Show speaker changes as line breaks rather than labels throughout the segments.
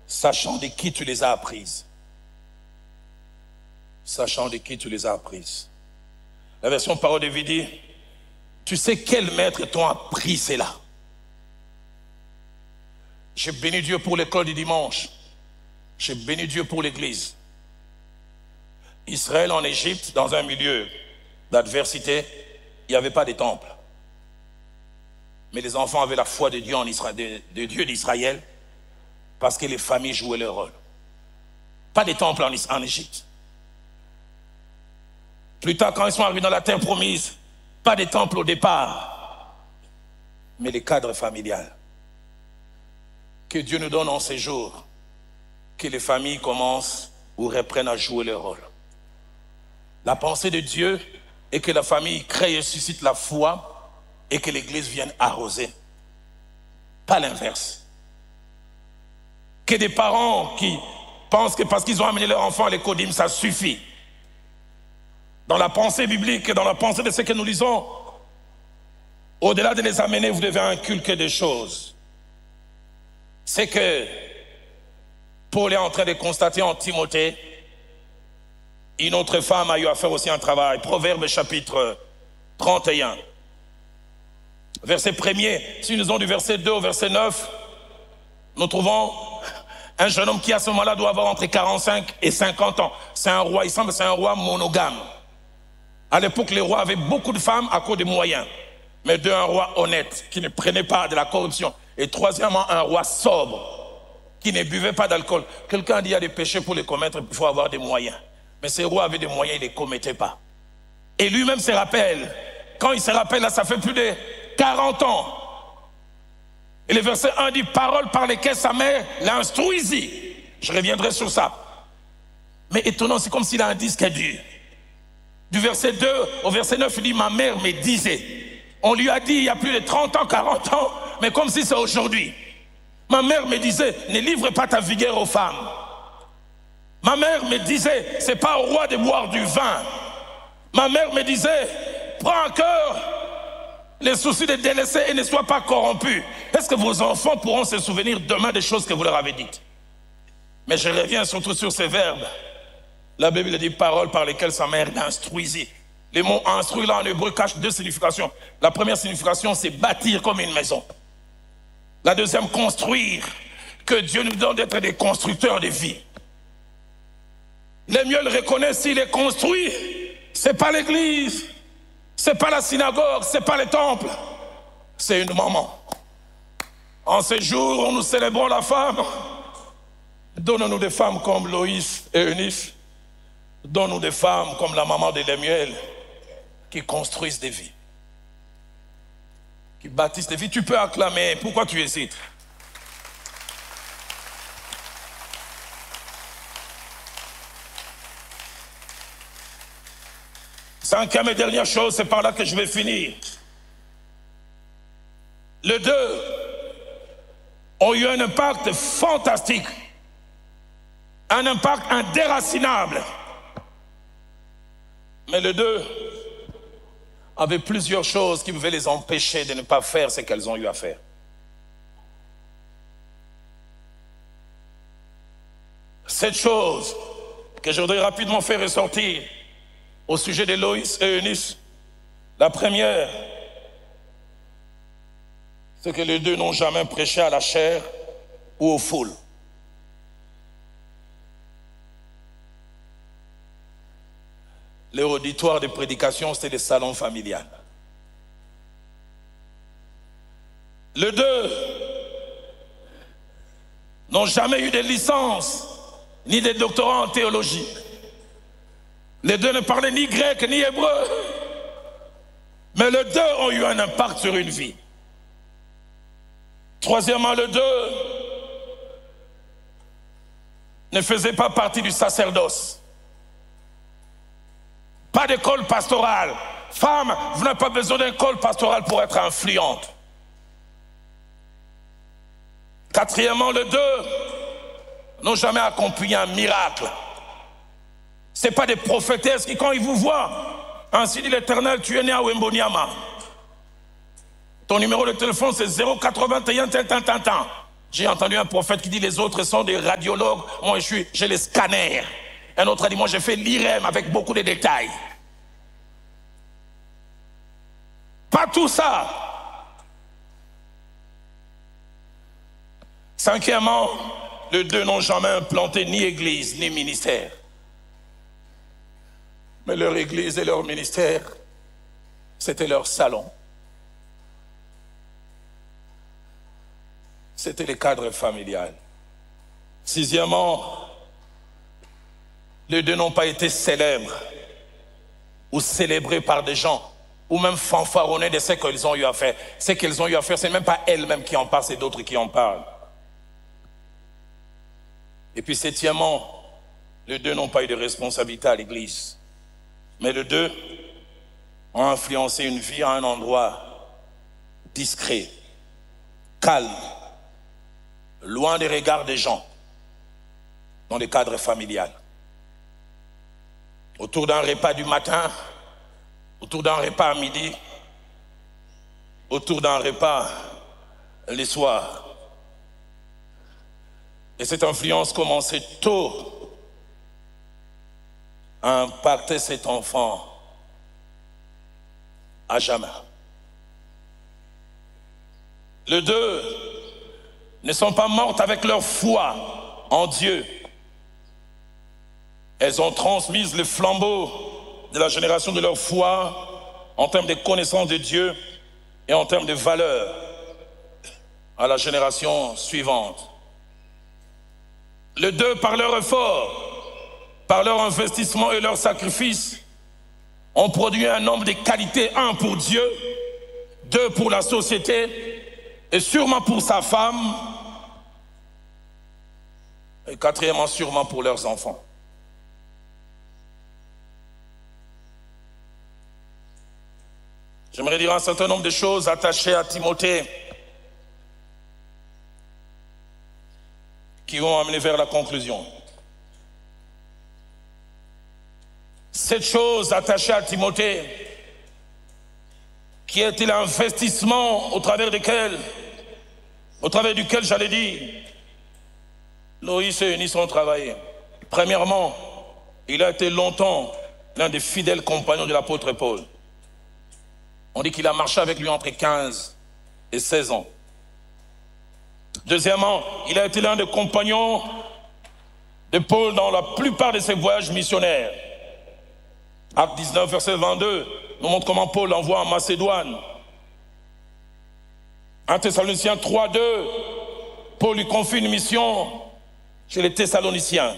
sachant de qui tu les as apprises. Sachant de qui tu les as apprises. La version Parole de vie dit, tu sais quel maître t'ont appris cela. J'ai béni Dieu pour l'école du dimanche. J'ai béni Dieu pour l'église. Israël en Égypte, dans un milieu d'adversité, il n'y avait pas de temple. Mais les enfants avaient la foi de Dieu, de Dieu d'Israël, parce que les familles jouaient leur rôle. Pas de temple en Égypte. Plus tard, quand ils sont arrivés dans la terre promise, pas de temple au départ, mais le cadre familial. Que Dieu nous donne en ces jours, que les familles commencent ou reprennent à jouer leur rôle. La pensée de Dieu est que la famille crée et suscite la foi et que l'église vienne arroser. Pas l'inverse. Que des parents qui pensent que parce qu'ils ont amené leur enfant à l'école, ça suffit. Dans la pensée biblique et dans la pensée de ce que nous lisons, au-delà de les amener, vous devez inculquer des choses. C'est que Paul est en train de constater en Timothée, une autre femme a eu à faire aussi un travail. Proverbe chapitre 31. Verset 1er, si nous allons du verset 2 au verset 9, nous trouvons un jeune homme qui à ce moment-là doit avoir entre 45 et 50 ans. C'est un roi, il semble que c'est un roi monogame. À l'époque, les rois avaient beaucoup de femmes à cause des moyens. Mais un roi honnête, qui ne prenait pas de la corruption. Et troisièmement, un roi sobre, qui ne buvait pas d'alcool. Quelqu'un dit qu'il y a des péchés pour les commettre, il faut avoir des moyens. Mais ces rois avaient des moyens, ils ne les commettaient pas. Et lui-même se rappelle, quand il se rappelle, là, ça fait plus de 40 ans. Et le verset 1 dit, paroles par lesquelles sa mère l'instruisit. Je reviendrai sur ça. Mais étonnant, c'est comme s'il a un disque dur. Du verset 2 au verset 9, il dit, ma mère me disait. On lui a dit il y a plus de 30 ans, 40 ans, mais comme si c'est aujourd'hui. Ma mère me disait, ne livre pas ta vigueur aux femmes. Ma mère me disait, c'est pas au roi de boire du vin. Ma mère me disait, prends à cœur les soucis de délaisser et ne sois pas corrompu. Est-ce que vos enfants pourront se souvenir demain des choses que vous leur avez dites? Mais je reviens surtout sur ces verbes. La Bible dit paroles par lesquelles sa mère l'instruisit. Les mots instruire là en hébreu cachent deux significations. La première signification, c'est bâtir comme une maison. La deuxième, construire. Que Dieu nous donne d'être des constructeurs de vie. Les mieux le reconnaissent s'il est construit. C'est pas l'église, c'est pas la synagogue, c'est pas le temple, c'est une maman. En ces jours où nous célébrons la femme, donne-nous des femmes comme Loïs et Eunice, donne-nous des femmes comme la maman de Lemuel qui construisent des vies, qui bâtissent des vies. Tu peux acclamer, pourquoi tu hésites? Cinquième et dernière chose, c'est par là que je vais finir. Les deux ont eu un impact fantastique, un impact indéracinable. Mais les deux avaient plusieurs choses qui pouvaient les empêcher de ne pas faire ce qu'elles ont eu à faire. Cette chose que je voudrais rapidement faire ressortir au sujet de Loïs et Eunice, la première, c'est que les deux n'ont jamais prêché à la chair ou aux foules. Leur auditoire de prédication, c'était des salons familiales. Les deux n'ont jamais eu de licence ni de doctorat en théologie. Les deux ne parlaient ni grec ni hébreu. Mais les deux ont eu un impact sur une vie. Troisièmement, les deux ne faisaient pas partie du sacerdoce. Pas d'école pastorale. Femme, vous n'avez pas besoin d'école pastorale pour être influente. Quatrièmement, les deux n'ont jamais accompli un miracle. Ce n'est pas des prophétesses qui, quand ils vous voient, ainsi dit l'Éternel, tu es né à Wemboniama. Ton numéro de téléphone, c'est 081 tant. J'ai entendu un prophète qui dit les autres sont des radiologues, moi j'ai les scanners. Un autre a dit moi j'ai fait l'IRM avec beaucoup de détails. Pas tout ça. Cinquièmement, les deux n'ont jamais implanté ni église ni ministère. Mais leur église et leur ministère, c'était leur salon. C'était le cadre familial. Sixièmement, les deux n'ont pas été célèbres ou célébrés par des gens ou même fanfaronnés de ce qu'ils ont eu à faire. Ce qu'ils ont eu à faire, ce n'est même pas elles-mêmes qui en parlent, c'est d'autres qui en parlent. Et puis septièmement, les deux n'ont pas eu de responsabilité à l'église. Mais les deux ont influencé une vie à un endroit discret, calme, loin des regards des gens, dans le cadre familial. Autour d'un repas du matin, autour d'un repas à midi, autour d'un repas le soir. Et cette influence commençait tôt à impacter cet enfant à jamais. Les deux ne sont pas mortes avec leur foi en Dieu. Elles ont transmis le flambeau de la génération de leur foi en termes de connaissance de Dieu et en termes de valeur à la génération suivante. Les deux, par leur effort, par leur investissement et leur sacrifice, ont produit un nombre de qualités, un pour Dieu, deux pour la société, et sûrement pour sa femme, et quatrièmement sûrement pour leurs enfants. J'aimerais dire un certain nombre de choses attachées à Timothée qui vont amener vers la conclusion. Cette chose attachée à Timothée, qui était l'investissement au travers duquel j'allais dire, Loïs et Eunice ont travaillé. Premièrement, il a été longtemps l'un des fidèles compagnons de l'apôtre Paul. On dit qu'il a marché avec lui entre 15 et 16 ans. Deuxièmement, il a été l'un des compagnons de Paul dans la plupart de ses voyages missionnaires. Acte 19, verset 22, nous montre comment Paul l'envoie en Macédoine. 1 Thessaloniciens 3, 2, Paul lui confie une mission chez les Thessaloniciens.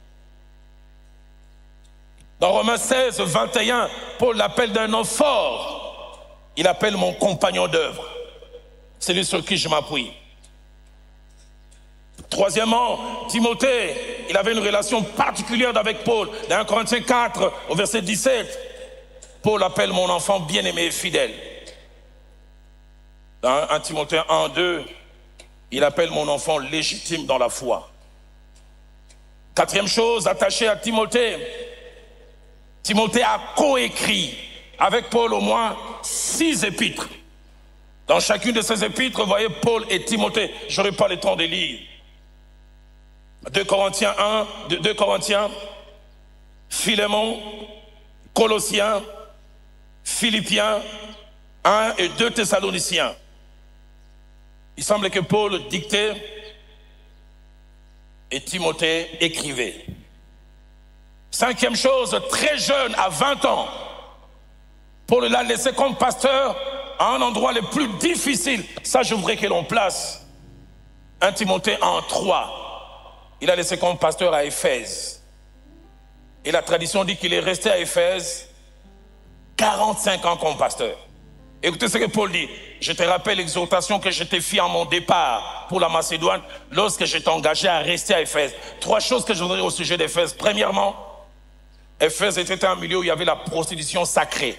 Dans Romains 16, 21, Paul l'appelle d'un nom fort. Il appelle mon compagnon d'œuvre. C'est lui sur qui je m'appuie. Troisièmement, Timothée, il avait une relation particulière avec Paul. Dans 1 Corinthiens 4, au verset 17, Paul appelle mon enfant bien-aimé et fidèle. Dans 1 Timothée 1, 2, il appelle mon enfant légitime dans la foi. Quatrième chose attachée à Timothée, Timothée a coécrit avec Paul au moins 6 épîtres. Dans chacune de ces épîtres, vous voyez Paul et Timothée. Je n'aurai pas le temps de lire. 2 Corinthiens 1, 2 Corinthiens, Philémon, Colossiens, Philippiens, 1 et 2 Thessaloniciens. Il semble que Paul dictait et Timothée écrivait. Cinquième chose, très jeune, à 20 ans, Paul l'a laissé comme pasteur à un endroit le plus difficile. Ça, je voudrais que l'on place. 1 Timothée 1, 3. Il a laissé comme pasteur à Éphèse. Et la tradition dit qu'il est resté à Éphèse 45 ans comme pasteur. Écoutez ce que Paul dit. Je te rappelle l'exhortation que je t'ai fait à mon départ pour la Macédoine lorsque je t'ai engagé à rester à Éphèse. 3 choses que je voudrais dire au sujet d'Éphèse. Premièrement, Éphèse était un milieu où il y avait la prostitution sacrée.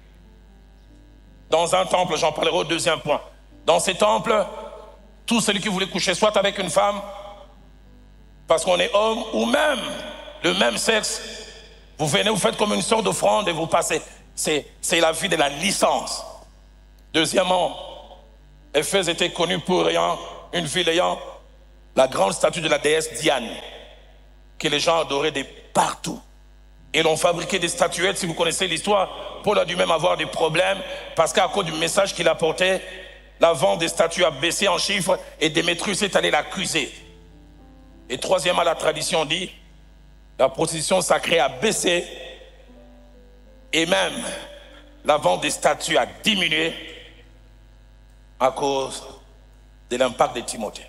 Dans un temple, j'en parlerai au deuxième point. Dans ces temples, tout celui qui voulait coucher soit avec une femme, parce qu'on est homme, ou même le même sexe, vous venez, vous faites comme une sorte d'offrande et vous passez. C'est la vie de la licence. Deuxièmement, Éphèse était connue pour une ville ayant la grande statue de la déesse Diane, que les gens adoraient de partout. Et l'ont fabriqué des statuettes. Si vous connaissez l'histoire, Paul a dû même avoir des problèmes parce qu'à cause du message qu'il apportait, la vente des statues a baissé en chiffres et Démétrius est allé l'accuser. Et troisièmement, la tradition dit, la prostitution sacrée a baissé et même la vente des statues a diminué à cause de l'impact de Timothée.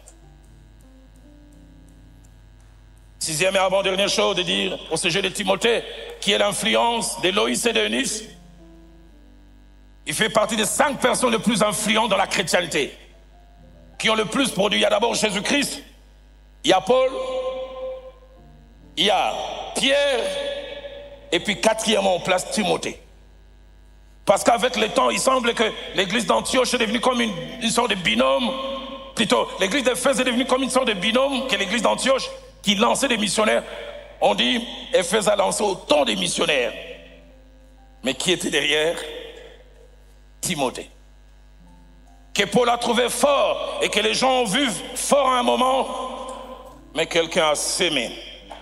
Sixième et avant-dernière chose de dire au sujet de Timothée, qui est l'influence de Loïs et d'Eunice. Il fait partie des 5 personnes les plus influentes dans la chrétienté, qui ont le plus produit. Il y a d'abord Jésus-Christ, il y a Paul, il y a Pierre, et puis quatrièmement on place Timothée. Parce qu'avec le temps, il semble que l'église d'Antioche est devenue comme une sorte de binôme, plutôt l'église d'Éphèse est devenue comme une sorte de binôme que l'église d'Antioche, qui lançait des missionnaires. On dit, Éphèse a lancé autant de missionnaires. Mais qui était derrière? Timothée. Que Paul a trouvé fort et que les gens ont vu fort à un moment, mais quelqu'un a sémé.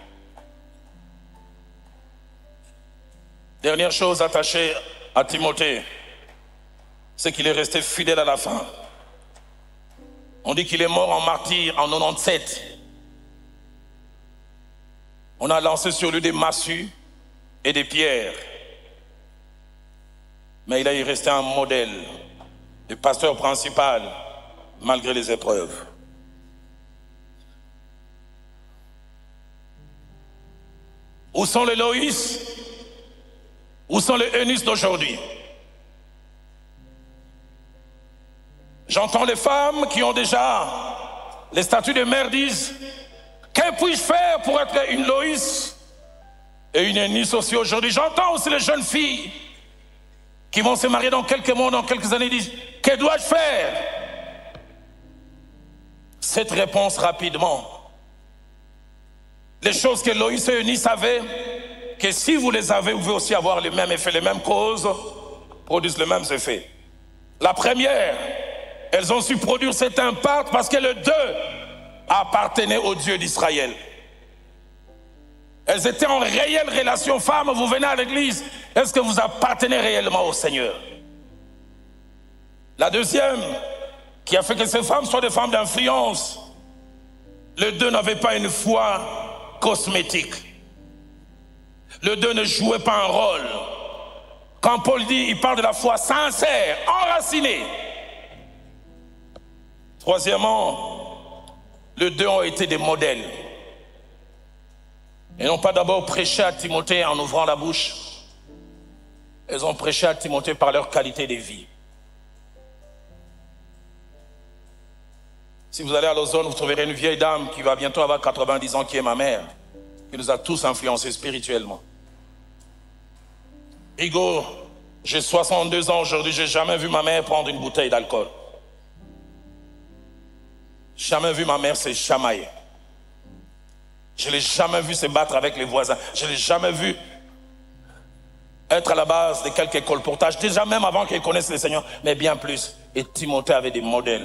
Dernière chose attachée à Timothée, c'est qu'il est resté fidèle à la fin. On dit qu'il est mort en martyr en 97. On a lancé sur lui des massues et des pierres. Mais il a resté un modèle de pasteur principal malgré les épreuves. Où sont les Loïs? Où sont les Eunice d'aujourd'hui? J'entends les femmes qui ont déjà les statuts de mère disent: que puis-je faire pour être une Loïs et une Eunice aussi aujourd'hui? J'entends aussi les jeunes filles qui vont se marier dans quelques mois, dans quelques années, disent: que dois-je faire? Cette réponse rapidement. Les choses que Loïs et Eunice avaient, que si vous les avez, vous pouvez aussi avoir les mêmes effets, les mêmes causes, produisent les mêmes effets. La première, elles ont su produire cet impact parce que les deux appartenaient au Dieu d'Israël. Elles étaient en réelle relation. Femmes, vous venez à l'église, est-ce que vous appartenez réellement au Seigneur? La deuxième, qui a fait que ces femmes soient des femmes d'influence, les deux n'avaient pas une foi cosmétique. Les deux ne jouaient pas un rôle. Quand Paul dit, il parle de la foi sincère, enracinée. Troisièmement, les deux ont été des modèles. Ils n'ont pas d'abord prêché à Timothée en ouvrant la bouche. Ils ont prêché à Timothée par leur qualité de vie. Si vous allez à Lausanne, vous trouverez une vieille dame qui va bientôt avoir 90 ans, qui est ma mère, qui nous a tous influencés spirituellement. Hugo, j'ai 62 ans aujourd'hui, j'ai jamais vu ma mère prendre une bouteille d'alcool. Jamais vu ma mère se chamailler. Je ne l'ai jamais vu se battre avec les voisins. Je ne l'ai jamais vu être à la base de quelque colportage, déjà même avant qu'elle connaisse le Seigneur, mais bien plus. Et Timothée avait des modèles.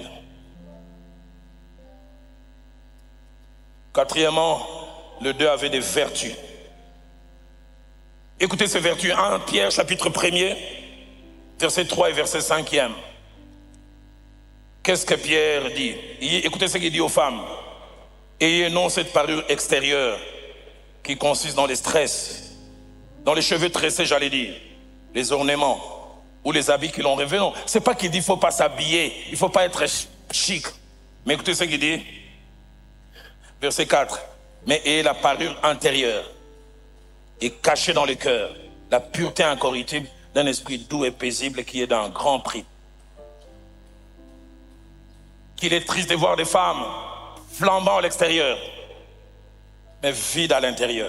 Quatrièmement, les deux avaient des vertus. Écoutez ces vertus. 1 Pierre chapitre 1er, verset 3 et verset 5e. Qu'est-ce que Pierre dit? Écoutez ce qu'il dit aux femmes. Ayez non cette parure extérieure qui consiste dans les stress, dans les cheveux tressés, j'allais dire, les ornements ou les habits qui l'ont rêvé. Non, c'est pas qu'il dit qu'il ne faut pas s'habiller, il ne faut pas être chic. Mais écoutez ce qu'il dit. Verset 4. Mais ayez la parure intérieure et cachée dans le cœur la pureté incorruptible d'un esprit doux et paisible qui est d'un grand prix. Qu'il est triste de voir des femmes flambant à l'extérieur, mais vides à l'intérieur.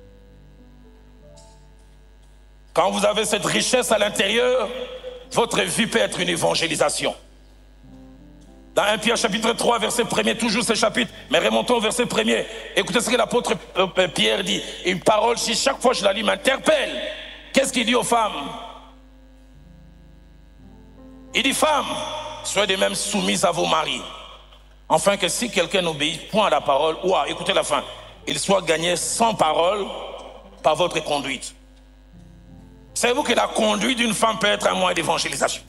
Quand vous avez cette richesse à l'intérieur, votre vie peut être une évangélisation. Dans 1 Pierre chapitre 3, verset 1er, toujours ce chapitre, mais remontons au verset 1er. Écoutez ce que l'apôtre Pierre dit. Une parole, si chaque fois je la lis, m'interpelle. Qu'est-ce qu'il dit aux femmes? Il dit: femmes, soyez de même soumises à vos maris, Afin que si quelqu'un n'obéit point à la parole, ou à, écoutez la fin, il soit gagné sans parole par votre conduite. Savez-vous que la conduite d'une femme peut être un moyen d'évangélisation?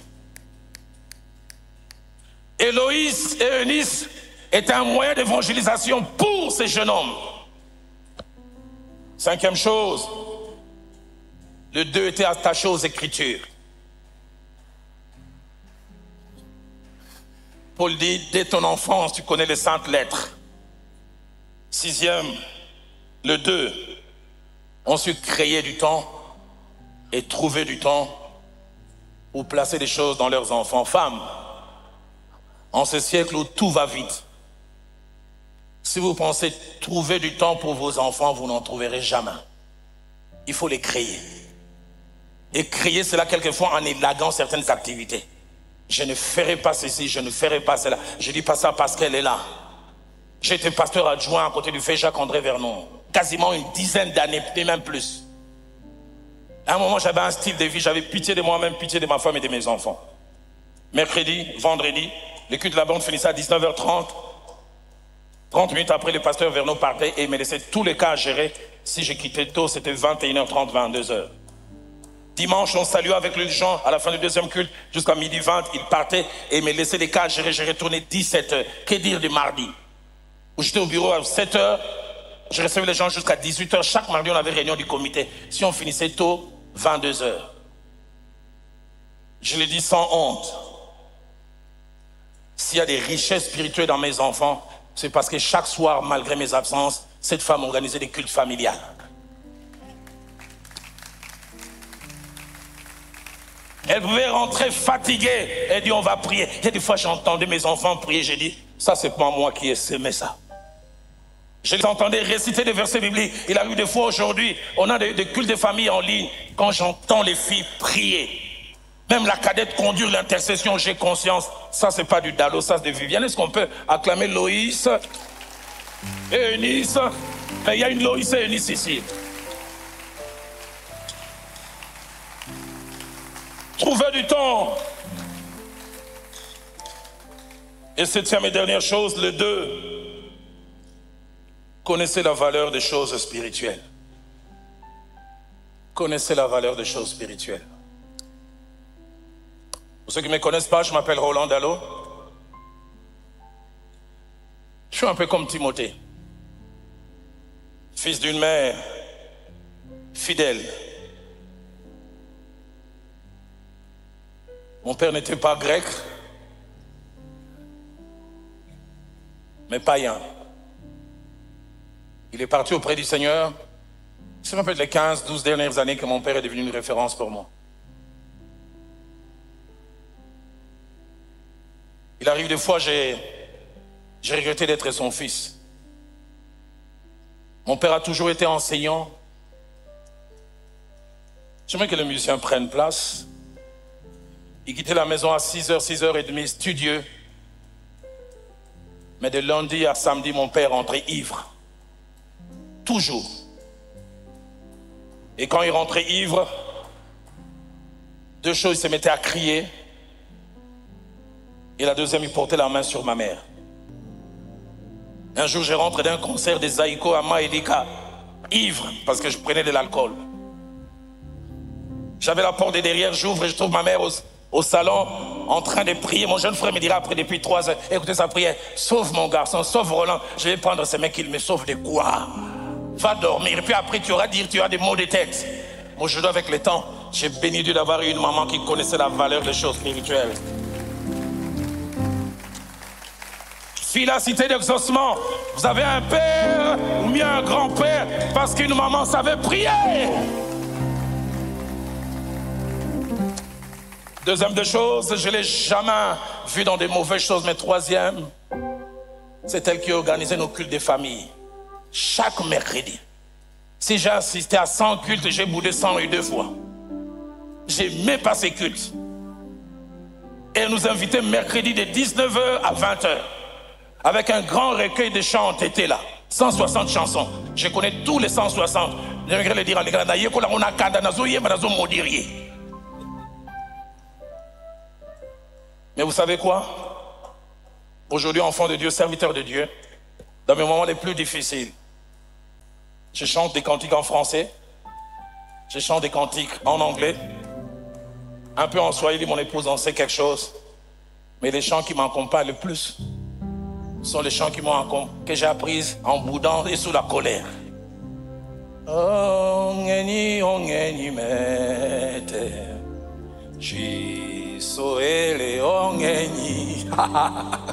Héloïse et Eunice étaient un moyen d'évangélisation pour ces jeunes hommes. Cinquième chose, les deux étaient attachés aux Écritures. Paul dit, dès ton enfance, tu connais les saintes lettres. Sixième, les deux ont su créer du temps et trouver du temps pour placer des choses dans leurs enfants. Femmes, en ce siècle où tout va vite, si vous pensez trouver du temps pour vos enfants, vous n'en trouverez jamais. Il faut les créer. Et créer cela quelquefois en élaguant certaines activités. Je ne ferai pas ceci, je ne ferai pas cela. Je ne dis pas ça parce qu'elle est là. J'étais pasteur adjoint à côté du fait Jacques-André Vernon. Quasiment une dizaine d'années, peut-être même plus. À un moment, j'avais un style de vie, j'avais pitié de moi-même, pitié de ma femme et de mes enfants. Mercredi, vendredi, le culte de la bande finissait à 19h30. 30 minutes après, le pasteur Vernon partait et me laissait tous les cas à gérer. Si je quittais tôt, c'était 21h30, 22h. Dimanche, on saluait avec les gens à la fin du deuxième culte, jusqu'à midi 20, il partait et me laissait les cas à gérer. Je retournais 17h. Que dire de mardi? Où j'étais au bureau à 7h, je recevais les gens jusqu'à 18h. Chaque mardi, on avait réunion du comité. Si on finissait tôt, 22h. Je le dis sans honte. S'il y a des richesses spirituelles dans mes enfants, c'est parce que chaque soir, malgré mes absences, cette femme organisait des cultes familiales. Elle pouvait rentrer fatiguée et dire on va prier. Et des fois j'entendais mes enfants prier, j'ai dit ça c'est pas moi qui ai semé ça. Je les entendais réciter des versets bibliques. Il a eu des fois aujourd'hui, on a des cultes de famille en ligne. Quand j'entends les filles prier, même la cadette conduire l'intercession, j'ai conscience. Ça c'est pas du Dalo, ça c'est de Viviane. Est-ce qu'on peut acclamer Loïs et Eunice? Mais il y a une Loïs et Eunice ici. Trouver du temps. Et septième et dernière chose, les deux connaissaient la valeur des choses spirituelles. Connaissez la valeur des choses spirituelles. Pour ceux qui ne me connaissent pas, je m'appelle Roland Dalo. Je suis un peu comme Timothée, fils d'une mère fidèle. Mon père n'était pas grec, mais païen. Il est parti auprès du Seigneur. C'est peut-être les 15-12 dernières années que mon père est devenu une référence pour moi. Il arrive des fois, j'ai regretté d'être son fils. Mon père a toujours été enseignant. J'aimerais que les musiciens prennent place. Il quittait la maison à 6h, 6h30, studieux. Mais de lundi à samedi, mon père rentrait ivre. Toujours. Et quand il rentrait ivre, deux choses, il se mettait à crier. Et la deuxième, il portait la main sur ma mère. Un jour, je rentre d'un concert des Zaïko à Maïlika, ivre, parce que je prenais de l'alcool. J'avais la porte de derrière, j'ouvre et je trouve ma mère au salon, en train de prier. Mon jeune frère me dira après depuis 3 heures, écoutez sa prière, sauve mon garçon, sauve Roland. Je vais prendre ces mecs, il me sauve de quoi? Va dormir. Et puis après, tu auras des mots de tête. Moi, je dois avec le temps, j'ai béni Dieu d'avoir eu une maman qui connaissait la valeur des choses spirituelles. Félacité d'exaucement. Vous avez un père ou mieux un grand-père parce qu'une maman savait prier. Deuxième des choses, je ne l'ai jamais vu dans des mauvaises choses, mais troisième, c'est elle qui organisait nos cultes de famille. Chaque mercredi. Si j'ai assisté à 100 cultes, j'ai boudé 102 fois. J'aimais pas ces cultes. Et elle nous invitait mercredi de 19h à 20h. Avec un grand recueil de chants entêtés là. 160 chansons. Je connais tous les 160. J'aimerais le dire à l'église. Mais vous savez quoi? Aujourd'hui, enfant de Dieu, serviteur de Dieu, dans mes moments les plus difficiles, je chante des cantiques en français, je chante des cantiques en anglais, un peu en swahili, mon épouse en sait quelque chose, mais les chants qui m'accompagnent le plus sont les chants que j'ai appris en boudant et sous la colère. Ongeni mete, Jisoele ongeni.